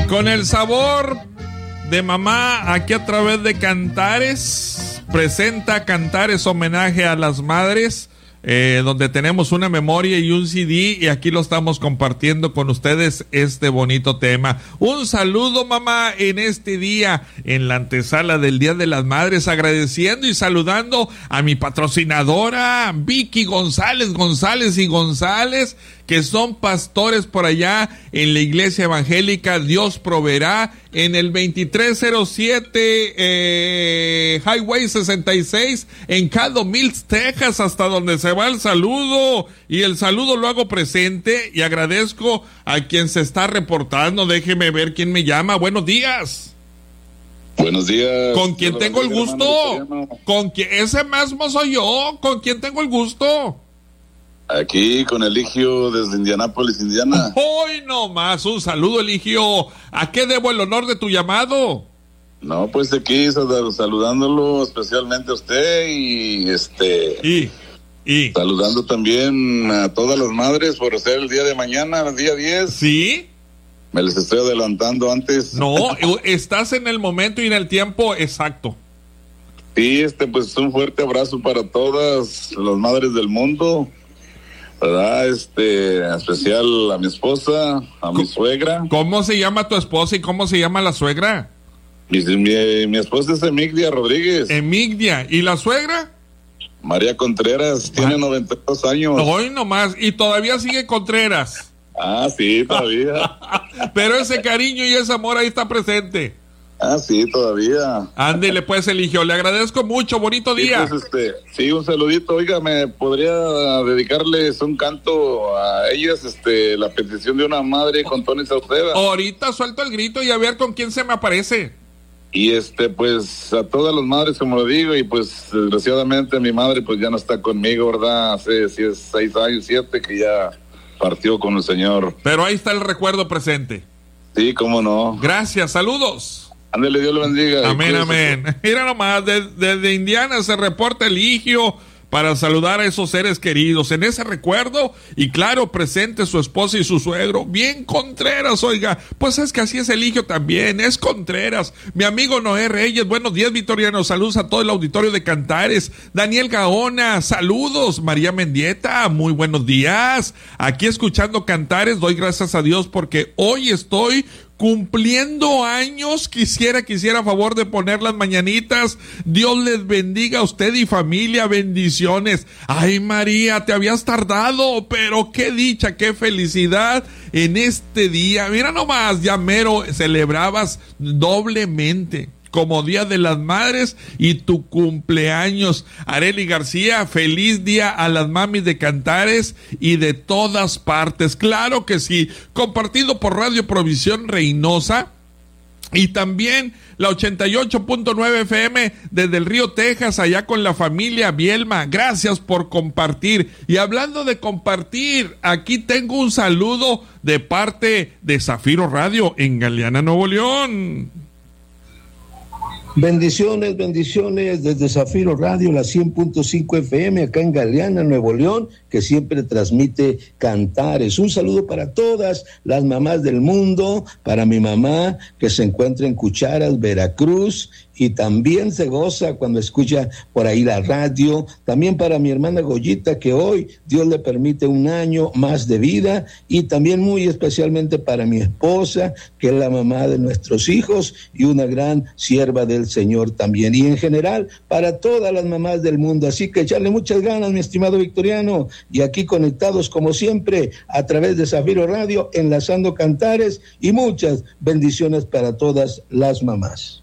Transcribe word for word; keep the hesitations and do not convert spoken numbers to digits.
con el sabor de mamá, aquí a través de Cantares, presenta Cantares homenaje a las madres, eh, donde tenemos una memoria y un C D, y aquí lo estamos compartiendo con ustedes este bonito tema. Un saludo, mamá, en este día, en la antesala del Día de las Madres, agradeciendo y saludando a mi patrocinadora, Vicky González, González y González, que son pastores por allá en la iglesia evangélica Dios Proveerá, en el veintitrés cero siete eh, Highway sesenta y seis, en Caddo Mills, Texas, hasta donde se va el saludo. Y el saludo lo hago presente y agradezco a quien se está reportando. Déjeme ver quién me llama. Buenos días. Buenos días. ¿Con quién tengo el gusto? ¿Con quién? Ese mismo soy yo. ¿Con quién tengo el gusto? Aquí con Eligio desde Indianápolis, Indiana. Hoy nomás, un saludo, Eligio. ¿A qué debo el honor de tu llamado? No, pues aquí saludándolo especialmente a usted y este y, y saludando también a todas las madres por ser el día de mañana, el día diez. ¿Sí? Me les estoy adelantando antes. No, estás en el momento y en el tiempo exacto. Sí, este pues un fuerte abrazo para todas las madres del mundo. ¿Verdad? Este, especial a mi esposa, a mi suegra. ¿Cómo se llama tu esposa y cómo se llama la suegra? Mi, mi, mi esposa es Emigdia Rodríguez. Emigdia. ¿Y la suegra? María Contreras, tiene ah. noventa y dos años. Hoy nomás, y todavía sigue Contreras. Ah, sí, todavía. Pero ese cariño y ese amor ahí está presente. Ah, sí, todavía. Ándele pues, Eligio, le agradezco mucho, bonito día. Sí, pues, este, sí, un saludito, oiga, me podría dedicarles un canto a ellas, este, la petición de una madre con Tony Sauceda. Ahorita suelto el grito y a ver con quién se me aparece. Y este, pues, a todas las madres, como lo digo, y pues, desgraciadamente mi madre, pues, ya no está conmigo, ¿verdad? Hace si es seis años, siete, que ya partió con el Señor. Pero ahí está el recuerdo presente. Sí, cómo no. Gracias, saludos. Ándale, Dios lo bendiga. Amén, amén. Mira nomás, desde, desde Indiana se reporta Eligio para saludar a esos seres queridos. En ese recuerdo, y claro, presente su esposa y su suegro. Bien Contreras, oiga. Pues es que así es Eligio también, es Contreras. Mi amigo Noé Reyes, buenos días, Vitoriano. Saludos a todo el auditorio de Cantares. Daniel Gaona, saludos. María Mendieta, muy buenos días. Aquí escuchando Cantares, doy gracias a Dios porque hoy estoy cumpliendo años. Quisiera, quisiera a favor de poner las mañanitas. Dios les bendiga a usted y familia, bendiciones. Ay, María, te habías tardado, pero qué dicha, qué felicidad en este día. Mira nomás, ya mero celebrabas doblemente, como Día de las Madres y tu cumpleaños. Arely García, feliz día a las mamis de Cantares y de todas partes. Claro que sí, compartido por Radio Provisión Reynosa y también la ochenta y ocho punto nueve F M desde el Río Texas, allá con la familia Bielma. Gracias por compartir. Y hablando de compartir, aquí tengo un saludo de parte de Zafiro Radio en Galeana, Nuevo León. Bendiciones, bendiciones desde Zafiro Radio, la cien punto cinco F M, acá en Galeana, Nuevo León, que siempre transmite Cantares. Un saludo para todas las mamás del mundo, para mi mamá que se encuentra en Cucharas, Veracruz, y también se goza cuando escucha por ahí la radio. También para mi hermana Goyita, que hoy Dios le permite un año más de vida, y también muy especialmente para mi esposa, que es la mamá de nuestros hijos y una gran sierva del Señor también, y en general para todas las mamás del mundo. Así que echarle muchas ganas, mi estimado Victoriano, y aquí conectados como siempre a través de Zafiro Radio, enlazando Cantares, y muchas bendiciones para todas las mamás.